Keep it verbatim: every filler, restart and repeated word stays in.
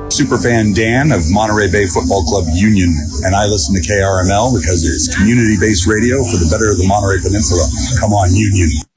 superfan Dan of Monterey Bay Football Club Union, and I listen to K R M L because it's community-based radio for the better of the Monterey Peninsula. Come on, Union.